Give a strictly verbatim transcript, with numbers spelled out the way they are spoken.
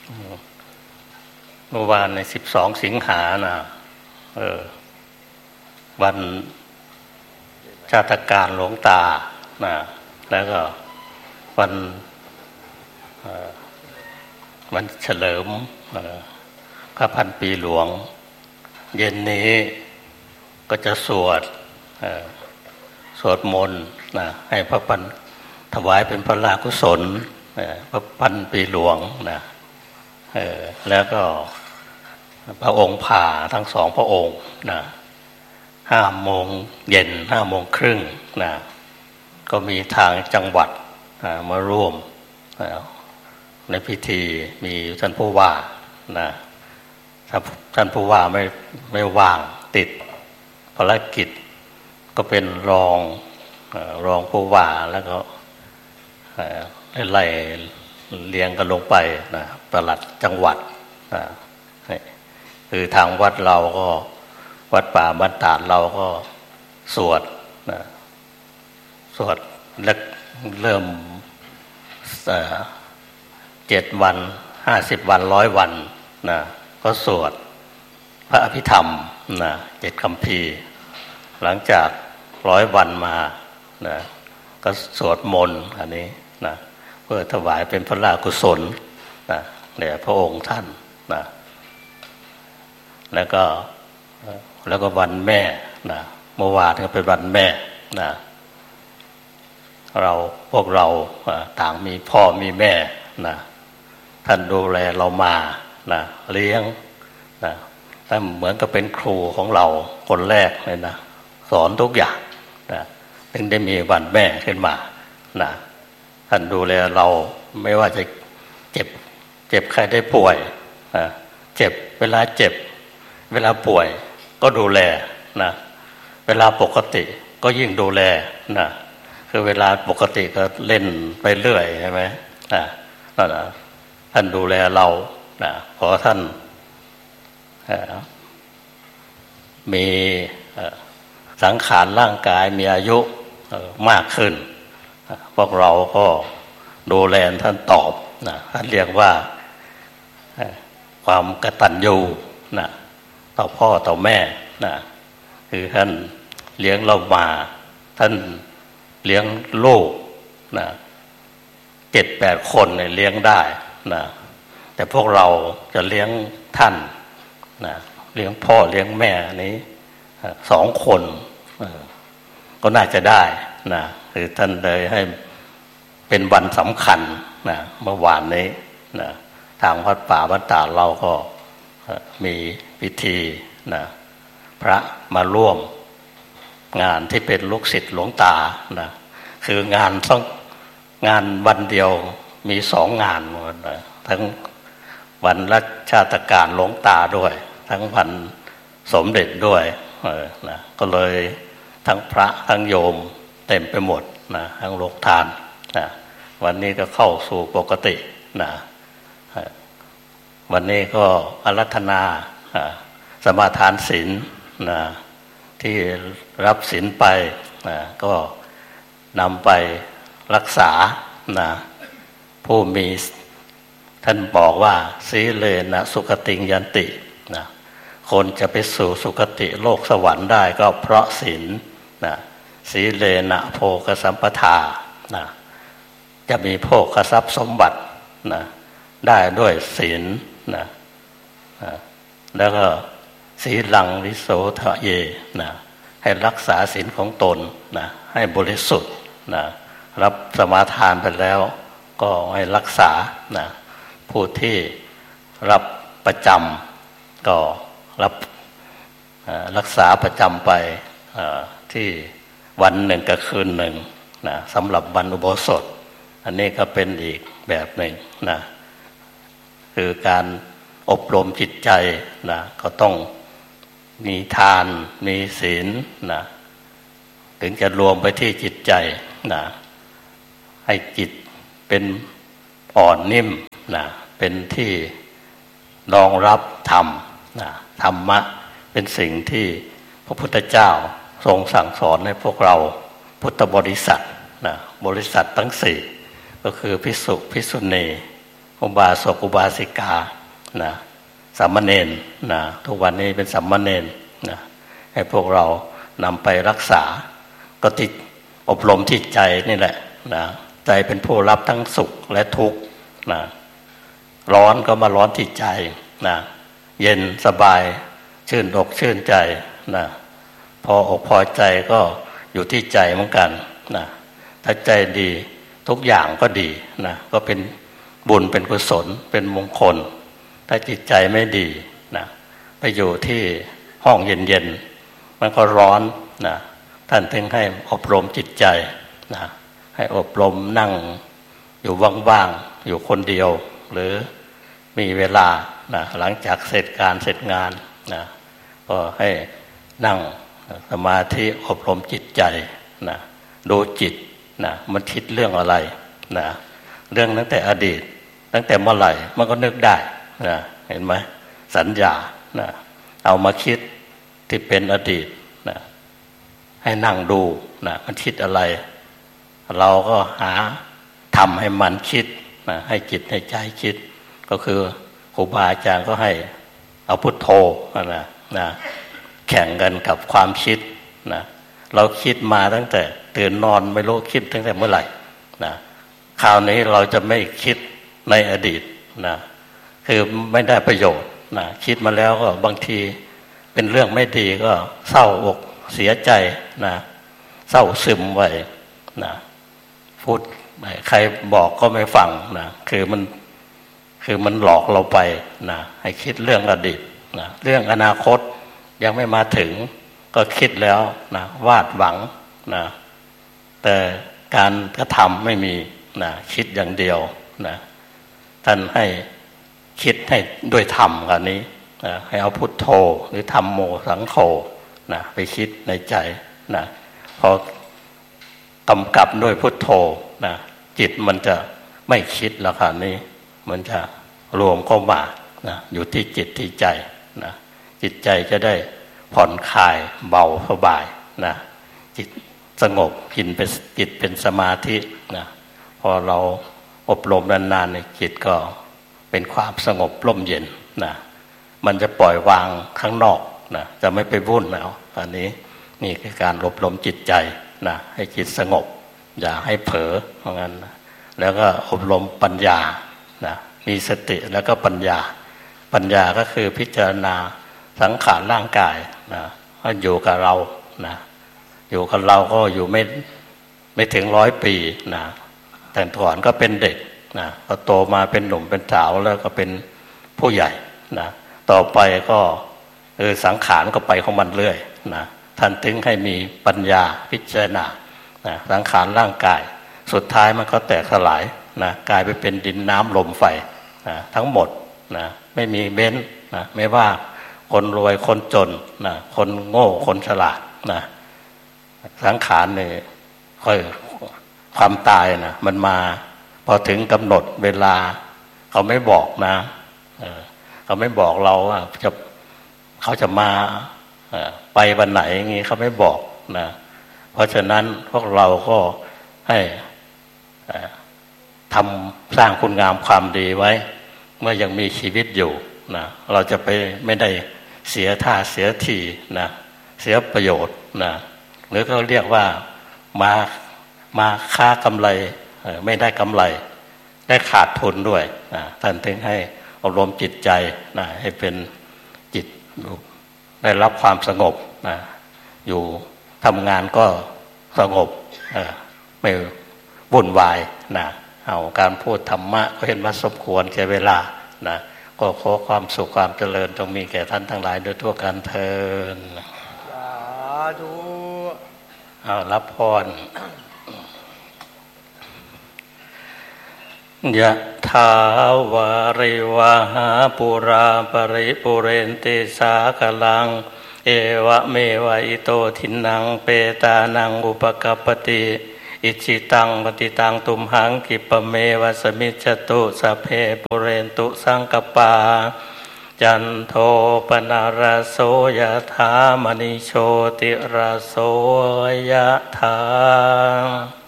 เมื่อวานในสิบสองสิงหานะเออวันชาตการหลวงตานะแล้วก็วันวันเฉลิมพระพันปีหลวงเย็นนี้ก็จะสวดสวดมนต์นะให้พระพันถวายเป็นพระราชกุศลพระพันปีหลวงนะแล้วก็พระองค์ผ่าทั้งสองพระองค์นะห้าโมงเย็นห้าโมงครึ่งนะก็มีทางจังหวัดมาร่วมในพิธีมีท่านผู้ว่านะท่านผู้ว่าไม่ไม่ว่างติดภารกิจก็เป็นรองรองผู้ว่าแล้วก็ไล่เลี้ยงกันลงไปนะปลัดจังหวัดนะคือทางวัดเราก็วัดป่าบ้านตาดเราก็สวดนะสวดแล้วเริ่มเจ็ดวันห้าสิบวันร้อยวันนะก็สวดพระอภิธรรมนะเจ็ดคัมภีร์หลังจากร้อยวันมานะก็สวดมนต์อันนี้นะเพื่อถวายเป็นพระราชกุศลนะแด่พระองค์ท่านนะแล้วก็แล้วก็วันแม่นะเมื่อวานก็เป็นวันแม่นะเราพวกเราต่างมีพ่อมีแม่นะท่านดูแลเรามานะเลี้ยงนะท่านเหมือนกับเป็นครูของเราคนแรกเลยนะสอนทุกอย่างนะถึงได้มีวันแม่ขึ้นมานะท่านดูแลเราไม่ว่าจะเจ็บเจ็บใครได้ป่วยนะเจ็บเวลาเจ็บเวลาป่วยก็ดูแลนะเวลาปกติก็ยิ่งดูแลนะคือเวลาปกติก็เล่นไปเรื่อยใช่ไหมนะนั่นนะท่านดูแลเรานะพอท่านมีสังขารร่างกายมีอายุมากขึ้นพวกเราก็ดูแลท่านตอบนะท่านเรียกว่าความกตัญญูนะต่อพ่อต่อแม่นะคือท่านเลี้ยงเรามาท่านเลี้ยงลูกนะเจ็ดแปดคนเนี่ยเลี้ยงได้นะแต่พวกเราจะเลี้ยงท่านนะเลี้ยงพ่อเลี้ยงแม่นี้สองคนก็น่าจะได้นะคือท่านเลยให้เป็นวันสำคัญนะเมื่อวานนี้นะทางวัดป่าบ้านตาดเราก็มีพิธีนะพระมาร่วมงานที่เป็นลูกศิษย์หลวงตานะคืองานต้องงานวันเดียวมีสองงานนะทั้งวันรัชาตการหลวงตาด้วยทั้งวันสมเด็จด้วยนะก็เลยทั้งพระทั้งโยมเต็มไปหมดนะทั้งโรงทานนะวันนี้ก็เข้าสู่ปกตินะวันนี้ก็อาราธนาสมาทานศีลนะที่รับศีลไปนะก็นำไปรักษานะผู้มีท่านบอกว่าสีเลนะสุขติงยันตินะคนจะไปสู่สุคติโลกสวรรค์ได้ก็เพราะศีลนะสีเลนะโภคสัมปทานะจะมีโภคทรัพย์สมบัตินะได้ด้วยศีลนะแล้วก็ศีลังวิโสทะเยนะให้รักษาศีลของตนนะให้บริสุทธิ์นะรับสมาทานไปแล้วก็ให้รักษานะผู้ที่รับประจำก็รับรักษาประจำไปที่วันหนึ่งกับคืนหนึ่งนะสำหรับวันอุโบสถอันนี้ก็เป็นอีกแบบหนึ่งนะคือการอบรมจิตใจนะก็ต้องมีทานมีศีลนะถึงจะรวมไปที่จิตใจนะให้จิตเป็นอ่อนนิ่มนะเป็นที่รองรับธรรมนะธรรมะเป็นสิ่งที่พระพุทธเจ้าทรงสั่งสอนให้พวกเราพุทธบริษัทนะบริษัททั้งสี่ก็คือภิกษุภิกษุณีอุบาสกอุบาสิกานะสามเณรนะทุกวันนี้เป็นสามเณรนะให้พวกเรานำไปรักษาก็ติดอบรมที่ใจนี่แหละนะใจเป็นผู้รับทั้งสุขและทุกข์นะร้อนก็มาร้อนที่ใจนะเย็นสบายชื่นอกชื่นใจนะพออกพอใจก็อยู่ที่ใจเหมือนกันนะถ้าใจดีทุกอย่างก็ดีนะก็เป็นบุญเป็นกุศลเป็นมงคลถ้าจิตใจไม่ดีนะไปอยู่ที่ห้องเย็นๆมันก็ร้อนนะท่านถึงให้อบรมจิตใจนะให้อบรมนั่งอยู่ว่างๆอยู่คนเดียวหรือมีเวลานะหลังจากเสร็จการเสร็จงานนะก็ให้นั่งสมาธิอบรมจิตใจนะดูจิตนะมันคิดเรื่องอะไรนะเรื่องตั้งแต่อดีตตั้งแต่เมื่อไหร่มันก็นึกได้นะเห็นไหมสัญญานะเอามาคิดที่เป็นอดีตนะให้นั่งดูนะมันคิดอะไรเราก็หาทำให้มันคิดนะให้จิตให้ใจคิดก็คือครูบาอาจารย์ก็ให้เอาพุทโธนะนะแข่งกันกับความคิดนะเราคิดมาตั้งแต่ตื่นนอนไม่รู้คิดตั้งแต่เมื่อไหร่นะคราวนี้เราจะไม่คิดในอดีตนะคือไม่ได้ประโยชน์นะคิดมาแล้วก็บางทีเป็นเรื่องไม่ดีก็เศร้าอกเสียใจนะเศร้าซึมไว้นะพูดใครบอกก็ไม่ฟังนะคือมันคือมันหลอกเราไปนะให้คิดเรื่องอดีตนะเรื่องอนาคตยังไม่มาถึงก็คิดแล้วนะวาดหวังนะแต่การกระทำไม่มีนะคิดอย่างเดียวนะท่านให้คิดให้ด้วยธรรมกันนี้นะให้เอาพุทโธหรือธัมโมสังโฆนะไปคิดในใจนะพอกำกับด้วยพุทโธนะจิตมันจะไม่คิดแล้วค่ะนี้มันจะรวมเข้ามานะอยู่ที่จิตที่ใจนะจิตใจจะได้ผ่อนคลายเบาสบายนะจิตสงบกินเป็นจิตเป็นสมาธินะพอเราอบรมนานๆในจิตก็เป็นความสงบร่มเย็นนะมันจะปล่อยวางข้างนอกนะจะไม่ไปวุ่นแล้วอันนี้นี่คือการอบรมจิตใจนะให้จิตสงบอย่าให้เผลอเพราะงั้นนะแล้วก็อบรมปัญญานะมีสติแล้วก็ปัญญาปัญญาก็คือพิจารณาสังขารร่างกายนะว่าอยู่กับเรานะอยู่กับเราก็อยู่ไม่ไม่ถึงร้อยปีนะแต่ก่อนก็เป็นเด็กนะพอโตมาเป็นหนุ่มเป็นสาวแล้วก็เป็นผู้ใหญ่นะต่อไปก็เออสังขารก็ไปของมันเรื่อยนะท่านถึงให้มีปัญญาพิจารณานะสังขารร่างกายสุดท้ายมันก็แตกสลายนะกลายไปเป็นดินน้ำลมไฟนะทั้งหมดนะไม่มีเบ้นนะไม่ว่าคนรวยคนจนนะคนโง่คนฉลาดนะสังขารเนี่ยค่อยความตายนะมันมาพอถึงกำหนดเวลาเขาไม่บอกนะเออเขาไม่บอกเราว่าจะเขาจะมาไปวันไหนอย่างงี้เขาไม่บอกนะเพราะฉะนั้นพวกเราก็ให้ทำสร้างคุณงามความดีไว้เมื่อยังมีชีวิตอยู่นะเราจะไปไม่ได้เสียท่าเสียทีนะเสียประโยชน์นะหรือเขาเรียกว่ามามาค้ากำไรไม่ได้กำไรได้ขาดทุนด้วยนะท่านถึงให้อบรมจิตใจนะให้เป็นจิตได้รับความสงบนะอยู่ทำงานก็สงบไม่วุ่นวายนะเอาการพูดธรรมะก็เห็นว่าสมควรแก่เวลานะก็ขอความสุขความเจริญจงมีแก่ท่านทั้งหลายโดยทั่วกันเทอญสาธุเอารับพรยะถาวาริวหาปุราปริปุเรนติสากลังเอวะเมวะอิโตทินังเปตานังอุปกัปปติอิจิตังปฏิตังตุมหังกิปเมวะสมิจจตุสัพเพปุเรนตุสังกปาจันโทปนาราโสยะถามณิโชติราโสยะถา